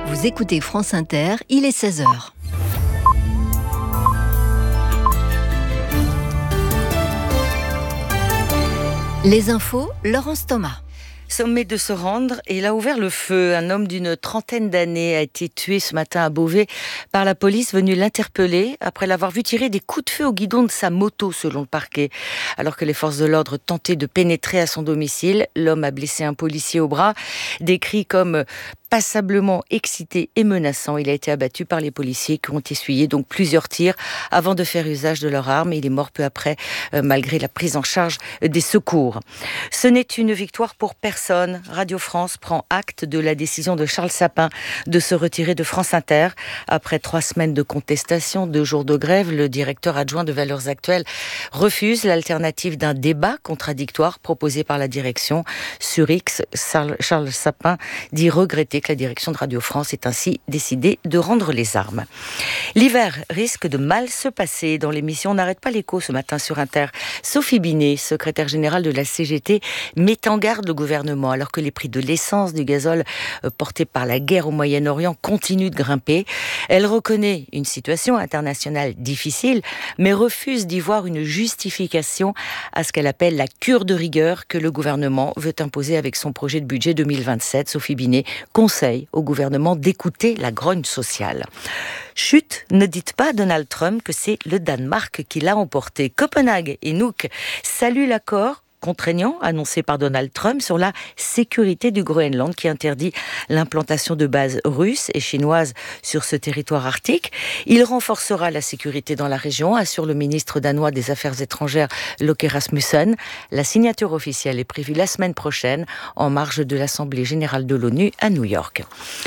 Vous écoutez France Inter, il est 16h. Les infos, Laurence Thomas. Sommet de se rendre, et il a ouvert le feu. Un homme d'une trentaine d'années a été tué ce matin à Beauvais par la police venue l'interpeller après l'avoir vu tirer des coups de feu au guidon de sa moto, selon le parquet. Alors que les forces de l'ordre tentaient de pénétrer à son domicile, l'homme a blessé un policier au bras. Décrit comme passablement excité et menaçant, il a été abattu par les policiers qui ont essuyé donc plusieurs tirs avant de faire usage de leur arme. Il est mort peu après, malgré la prise en charge des secours. Ce n'est une victoire pour personne. Radio France prend acte de la décision de Charles Sapin de se retirer de France Inter. Après 3 semaines de contestation, 2 jours de grève, le directeur adjoint de Valeurs Actuelles refuse l'alternative d'un débat contradictoire proposé par la direction. Sur X, Charles Sapin dit regretter que la direction de Radio France ait ainsi décidé de rendre les armes. L'hiver risque de mal se passer. Dans l'émission On n'arrête pas l'écho ce matin sur Inter, Sophie Binet, secrétaire générale de la CGT, met en garde le gouvernement alors que les prix de l'essence, du gazole portés par la guerre au Moyen-Orient continuent de grimper. Elle reconnaît une situation internationale difficile, mais refuse d'y voir une justification à ce qu'elle appelle la cure de rigueur que le gouvernement veut imposer avec son projet de budget 2027. Sophie Binet conseille au gouvernement d'écouter la grogne sociale. Chut, ne dites pas à Donald Trump que c'est le Danemark qui l'a emporté. Copenhague et Nuuk saluent l'accord contraignant annoncé par Donald Trump sur la sécurité du Groenland qui interdit l'implantation de bases russes et chinoises sur ce territoire arctique. Il renforcera la sécurité dans la région, assure le ministre danois des Affaires étrangères Løkke Rasmussen. La signature officielle est prévue la semaine prochaine en marge de l'Assemblée générale de l'ONU à New York.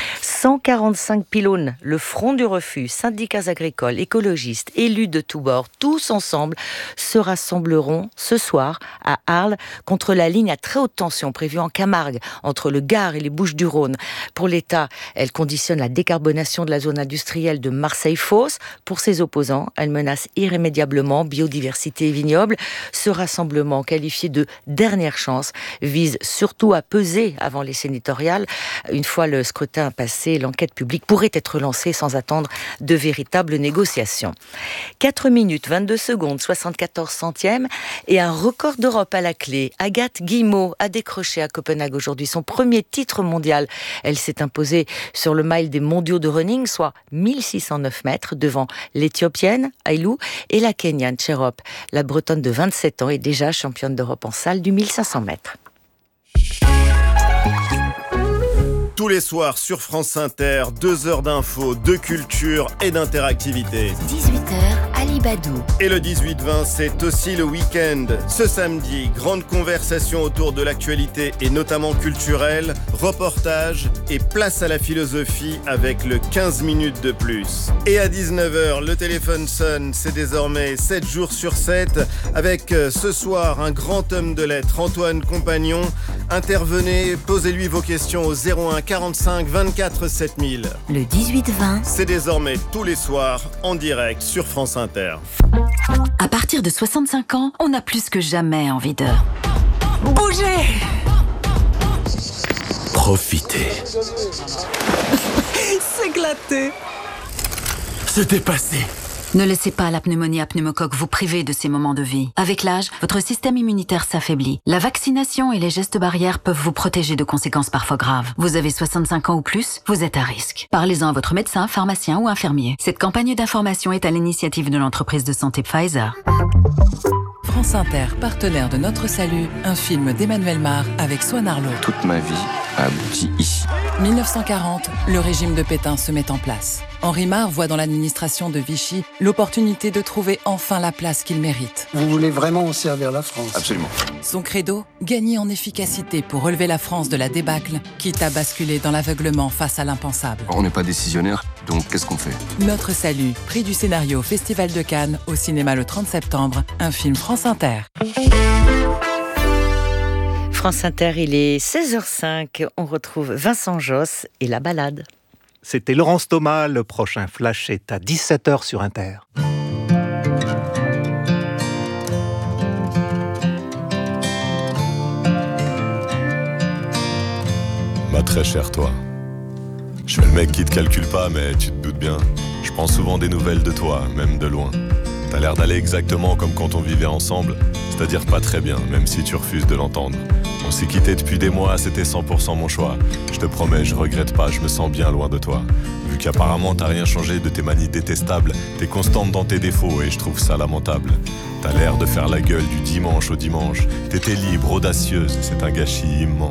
145 pylônes, le Front du Refus, syndicats agricoles, écologistes, élus de tous bords, tous ensemble se rassembleront ce soir à Arles contre la ligne à très haute tension prévue en Camargue entre le Gard et les Bouches-du-Rhône. Pour l'État, elle conditionne la décarbonation de la zone industrielle de Marseille-Fos. Pour ses opposants, elle menace irrémédiablement biodiversité et vignobles. Ce rassemblement, qualifié de dernière chance, vise surtout à peser avant les sénatoriales. Une fois le scrutin passé, l'enquête publique pourrait être lancée sans attendre de véritables négociations. 4 minutes, 22 secondes, 74 centièmes et un record d'Europe à la clé. Agathe Guillemot a décroché à Copenhague aujourd'hui son premier titre mondial. Elle s'est imposée sur le mile des mondiaux de running, soit 1609 mètres, devant l'Éthiopienne Aïlou et la Kenyane Cherop. La Bretonne de 27 ans est déjà championne d'Europe en salle du 1500 mètres. Tous les soirs sur France Inter, 2 heures d'infos, de culture et d'interactivité. 18h, Ali Badou. Et le 18-20, c'est aussi le week-end. Ce samedi, grande conversation autour de l'actualité et notamment culturelle, reportage et place à la philosophie avec le 15 minutes de plus. Et à 19h, le téléphone sonne, c'est désormais 7 jours sur 7, avec ce soir un grand homme de lettres, Antoine Compagnon. Intervenez, posez-lui vos questions au 01 45 24 7000. Le 18-20. C'est désormais tous les soirs en direct sur France Inter. À partir de 65 ans, on a plus que jamais envie de bouger. Profiter. S'éclater. Se dépasser. Ne laissez pas la pneumonie à pneumocoque vous priver de ces moments de vie. Avec l'âge, votre système immunitaire s'affaiblit. La vaccination et les gestes barrières peuvent vous protéger de conséquences parfois graves. Vous avez 65 ans ou plus, vous êtes à risque. Parlez-en à votre médecin, pharmacien ou infirmier. Cette campagne d'information est à l'initiative de l'entreprise de santé Pfizer. France Inter, partenaire de Notre Salut, un film d'Emmanuel Mar avec Swan Arlo. Toute ma vie a abouti ici. 1940, le régime de Pétain se met en place. Henri Mar voit dans l'administration de Vichy l'opportunité de trouver enfin la place qu'il mérite. Vous voulez vraiment servir la France ? Absolument. Son credo, gagner en efficacité pour relever la France de la débâcle, quitte à basculer dans l'aveuglement face à l'impensable. On n'est pas décisionnaire, donc qu'est-ce qu'on fait ? Notre Salut, prix du scénario au Festival de Cannes, au cinéma le 30 septembre, un film France Inter. France Inter, il est 16h05. On retrouve Vincent Josse et la balade. C'était Laurence Thomas. Le prochain flash est à 17h sur Inter. Ma très chère toi, Je suis le mec qui te calcule pas, mais tu te doutes bien. Je prends souvent des nouvelles de toi, même de loin. T'as l'air d'aller exactement comme quand on vivait ensemble, c'est-à-dire pas très bien, même si tu refuses de l'entendre. On s'est quittés depuis des mois, c'était 100% mon choix. Je te promets, je regrette pas, je me sens bien loin de toi. Vu qu'apparemment t'as rien changé de tes manies détestables, t'es constante dans tes défauts et je trouve ça lamentable. T'as l'air de faire la gueule du dimanche au dimanche. T'étais libre, audacieuse, c'est un gâchis immense.